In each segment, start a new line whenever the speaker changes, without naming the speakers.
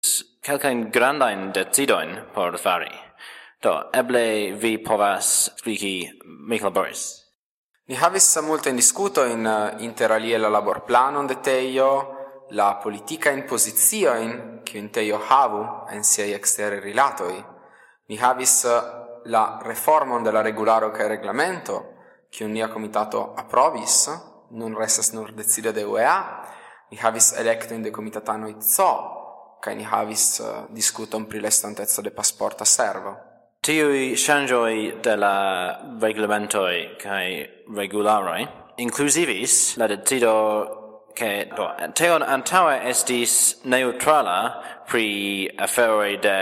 kelkajn grandajn decidojn por fari. Do, eble vi povas expliki Michael Boris.
Ni havis multajn diskutojn inter alie la laborplanon de Tejo, la politikajn poziciojn, kiujn Tejo havu en siaj eksteraj rilatoj. Ni havis la reformon de la regularo kaj reglamento, kiun nia komitato aprobis, nun restas nur decido de UEA. Ni havis elektojn de komitatanoj CO, kaj ni havis diskuton pri la estonteco de pasporta servo.
Tiui ŝanĝoj de la reglamentoj kaj regularoj inkluzivis la decido ke Teo antaŭe estis neŭtrala pri aferoj de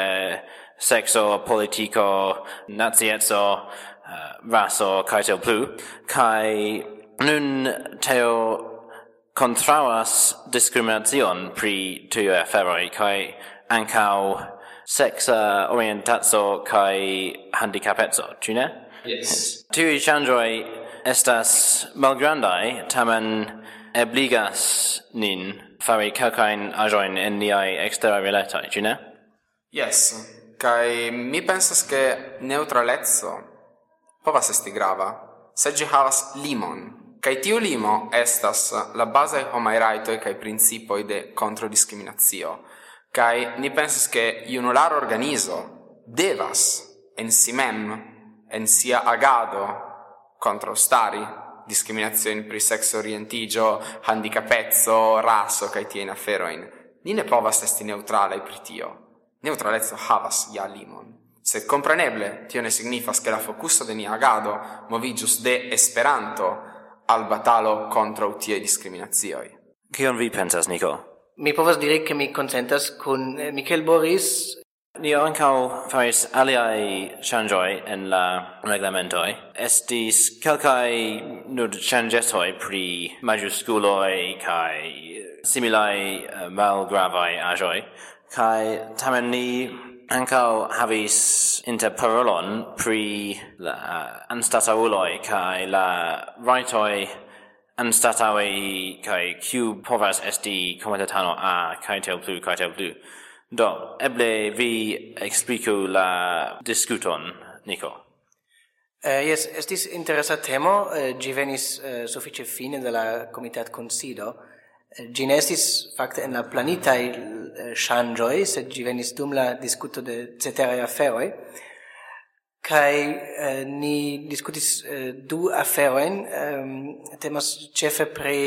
sekso, politiko, nacieco, raso kaj tiel plu, kaj nun Teo kontraŭas diskriminacion pri tiuj aferoj kaj ankaŭ sexa orientazo kai handicapezo, ĉu ne?
Yes.
Tiuj ŝanĝoj estas malgrandaj, tamen ebligas nin fari kelkajn aĵojn en niaj eksteraj rilatoj, ĉu ne?
Yes. Kai mi pensas ke neutraleco povas esti grava, se ĝi havas limon. Kai tiu limo estas la bazaj homaj rajtoj kaj principoj de kontrodiskriminacio. Kai ni pensas ke junular organizo devas en si mem, en sia agado kontraŭstari diskriminaciojn pri seksorientiĝo, handikapeco, raso kaj tiajn aferojn. Ni ne povas esti neŭtralaj pri tio. Neutraleco havas ja limon. Sed kompreneble tio ne signifas ke la fokuso de nia agado moviĝus de Esperanto al batalo kontraŭ tiaj diskriminacioj.
Kion vi pensas, Nico?
Mi povas diri ke mi konsentas kun Michael Boris.
Ni ankaŭ faris aliaj ŝanĝoj en la reglamentoj. Estis kelkaj nur ŝanĝetoj pri majuskuloj kaj similaj malgravaj aĵoj. Kaj tamen ni ankaŭ havis interparolon pri la anstataŭuloj kaj la rajtoj anstataŭe kaj kiu povas esti komitatano A kaj tiel plu. Do, eble vi expliku la diskuton, Nico.
Yes, estis interesa temo, ĝi venis sufiĉe fine de la komitatkunsido. Ĝi ne estis fakte en la planitaj ŝanĝoj, sed ĝi venis dum la diskuto de ceteraj aferoj. Kai ni diskutis du aferojn, temas ĉefe pri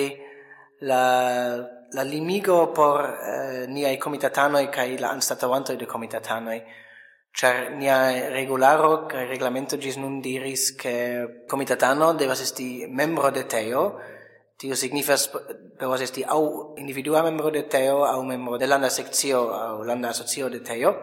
la limigo por niaj komitatanoj kaj la anstataŭantoj de komitatanoj, ĉar nia regularo kaj reglamento ĝis nun diris ke komitatano devas esti membro de Teo. Tio signifas povas esti aŭ individua membro de Teo aŭ membro de landa sekcio aŭ landa asocio de Teo.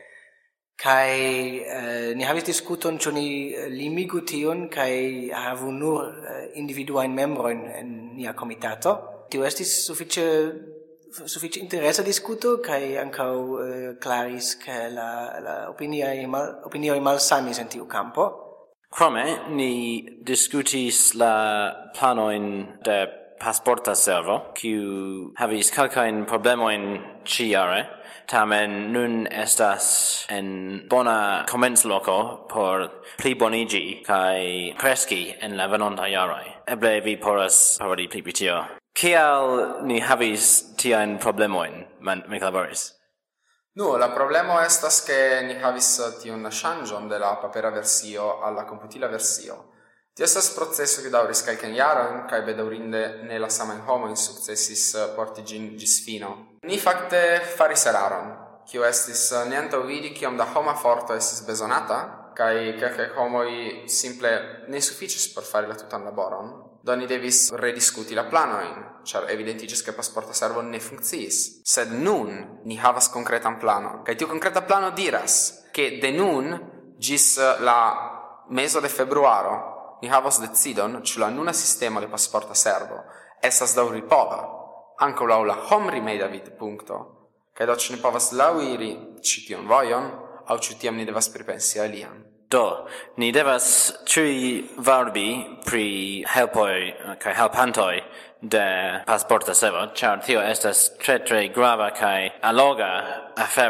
Kai ni havis diskuton ĉu ni limigu tion kaj havu nur individuajn membrojn en nia komitato. Tio estis sufiĉe interesa diskuto kaj ankaŭ klaris ke la opinioj malsamis en tiu kampo.
Krome ni diskutis la planojn de pasporta servo, kiu havis kelkajn problemojn ĉiujare. Tamen nun estas en bona komencloko por pliboniĝi kaj kreski en la venontaj jaroj. Eble vi povas paroli pli pri tio. Kial ni havis tiajn problemojn, Michael Boris?
La problemo estas ke ni havis tiun ŝanĝon de la papera versio al la komputila versio. Tio estas proceso kiu daŭris kelkajn jarojn kaj bedaŭrinde ne la samajn homojn sukcesis porti ĝin ĝis fino. Ni fakte faris eraron, kiu estis ne antaŭvidi kiom da homa forto estis bezonata, kaj kelkaj homoj simple ne sufiĉis por fari la tutan laboron. Do ni devis rediskuti la planojn, ĉar evidentiĝis ke pasporta servo ne funkciis. Sed nun ni havas konkretan planon, kaj tiu konkreta plano diras, ke de nun ĝis la mezo de februaro ni havas decidon ĉu la nuna sistemo de pasporta servo estas daŭripova ankaŭ laŭ la homrimedia vidpunkto, kaj do ĉu ni povas laŭiri ĉi tiun vojon aŭ ĉu tiam ni devas pripensi alian.
Do, ni devas ĉiuj varbi pri helpoj kaj helpantoj de pasporta servo, ĉar tio estas tre grava kaj alloga afero.